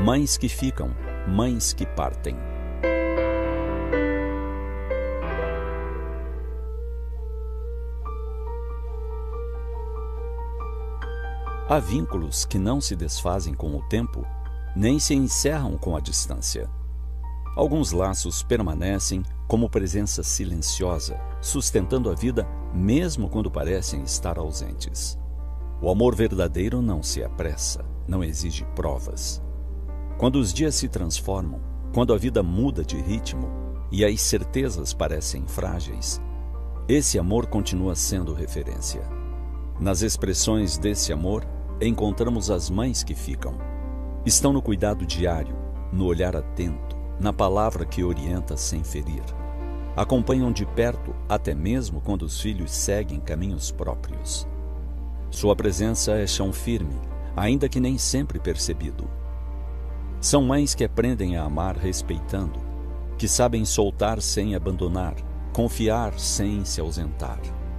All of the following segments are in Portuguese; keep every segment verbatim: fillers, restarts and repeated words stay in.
mães que ficam, mães que partem. Há vínculos que não se desfazem com o tempo, nem se encerram com a distância. Alguns laços permanecem como presença silenciosa, sustentando a vida mesmo quando parecem estar ausentes. O amor verdadeiro não se apressa, não exige provas. Quando os dias se transformam, quando a vida muda de ritmo e as certezas parecem frágeis, esse amor continua sendo referência. Nas expressões desse amor, encontramos as mães que ficam. Estão no cuidado diário, no olhar atento, na palavra que orienta sem ferir. Acompanham de perto até mesmo quando os filhos seguem caminhos próprios. Sua presença é chão firme, ainda que nem sempre percebido. São mães que aprendem a amar respeitando, que sabem soltar sem abandonar, confiar sem se ausentar.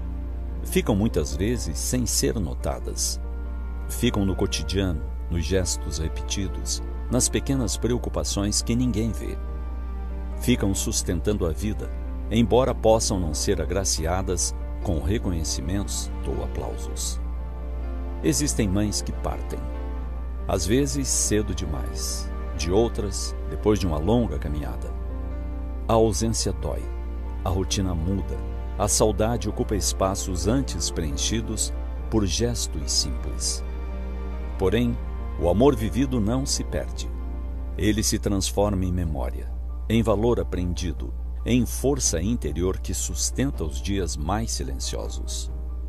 Ficam muitas vezes sem ser notadas. Ficam no cotidiano, nos gestos repetidos, nas pequenas preocupações que ninguém vê. Ficam sustentando a vida, embora possam não ser agraciadas com reconhecimentos ou aplausos. Existem mães que partem, às vezes cedo demais, de outras, depois de uma longa caminhada. A ausência dói, a rotina muda, a saudade ocupa espaços antes preenchidos por gestos simples. Porém, o amor vivido não se perde. Ele se transforma em memória, em valor aprendido, em força interior que sustenta os dias mais silenciosos.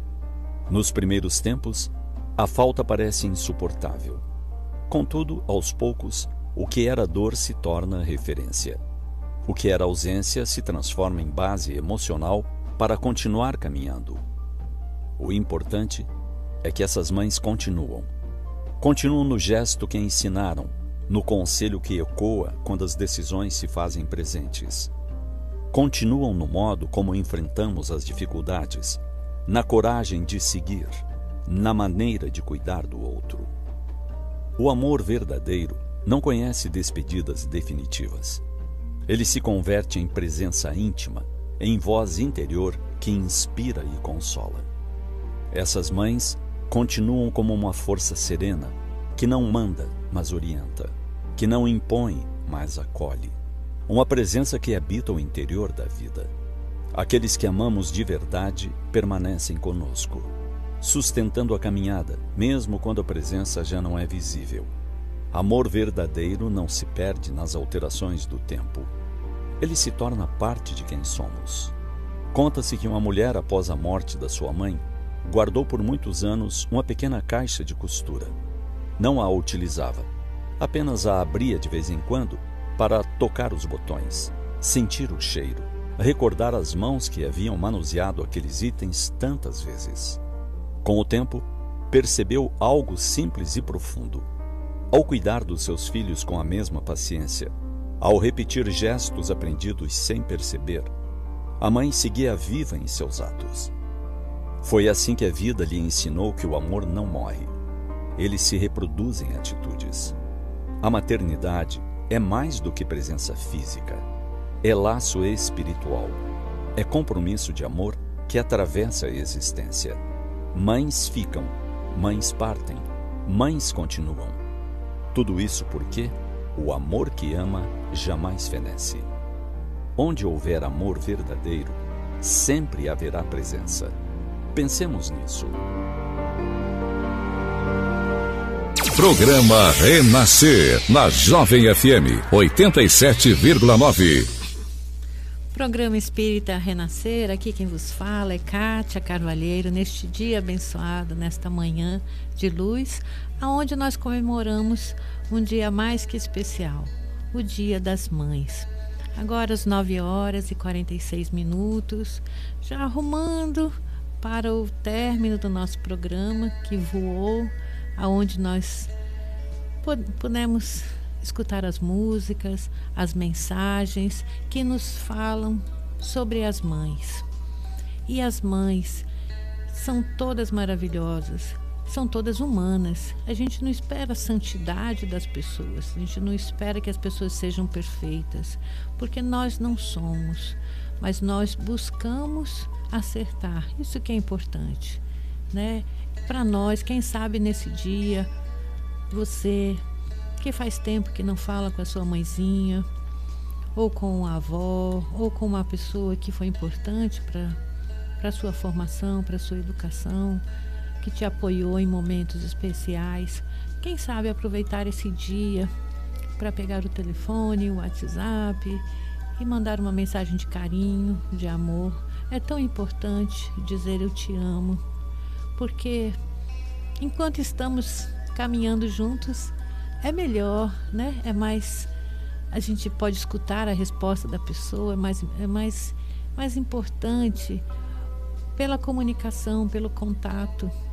Nos primeiros tempos, a falta parece insuportável. Contudo, aos poucos, o que era dor se torna referência. O que era ausência se transforma em base emocional para continuar caminhando. O importante é que essas mães continuam. Continuam no gesto que ensinaram, no conselho que ecoa quando as decisões se fazem presentes. Continuam no modo como enfrentamos as dificuldades, na coragem de seguir, na maneira de cuidar do outro. O amor verdadeiro não conhece despedidas definitivas. Ele se converte em presença íntima, em voz interior que inspira e consola. Essas mães continuam como uma força serena, que não manda, mas orienta, que não impõe, mas acolhe. Uma presença que habita o interior da vida. Aqueles que amamos de verdade permanecem conosco, sustentando a caminhada, mesmo quando a presença já não é visível. Amor verdadeiro não se perde nas alterações do tempo. Ele se torna parte de quem somos. Conta-se que uma mulher, após a morte da sua mãe, guardou por muitos anos uma pequena caixa de costura. Não a utilizava, apenas a abria de vez em quando para tocar os botões, sentir o cheiro, recordar as mãos que haviam manuseado aqueles itens tantas vezes. Com o tempo, percebeu algo simples e profundo. Ao cuidar dos seus filhos com a mesma paciência, ao repetir gestos aprendidos sem perceber, a mãe seguia viva em seus atos. Foi assim que a vida lhe ensinou que o amor não morre. Ele se reproduz em atitudes. A maternidade é mais do que presença física. É laço espiritual. É compromisso de amor que atravessa a existência. Mães ficam, mães partem, mães continuam. Tudo isso porque o amor que ama jamais fenece. Onde houver amor verdadeiro, sempre haverá presença. Pensemos nisso. Programa Renascer, na Jovem F M oitenta e sete vírgula nove. Programa Espírita Renascer, aqui quem vos fala é Kátia Carvalheiro, neste dia abençoado, nesta manhã de luz, aonde nós comemoramos um dia mais que especial, o Dia das Mães. Agora às nove horas e quarenta e seis minutos, já arrumando para o término do nosso programa que voou, aonde nós pudemos escutar as músicas, as mensagens que nos falam sobre as mães. E as mães são todas maravilhosas, são todas humanas. A gente não espera a santidade das pessoas, a gente não espera que as pessoas sejam perfeitas, porque nós não somos, mas nós buscamos acertar. Isso que é importante, né? Para nós, quem sabe nesse dia, você que faz tempo que não fala com a sua mãezinha, ou com a avó, ou com uma pessoa que foi importante para para sua formação, para sua educação, que te apoiou em momentos especiais. Quem sabe aproveitar esse dia para pegar o telefone, o WhatsApp e mandar uma mensagem de carinho, de amor. É tão importante dizer eu te amo, porque enquanto estamos caminhando juntos, é melhor, né? É mais, a gente pode escutar a resposta da pessoa, é mais, é mais, mais importante pela comunicação, pelo contato.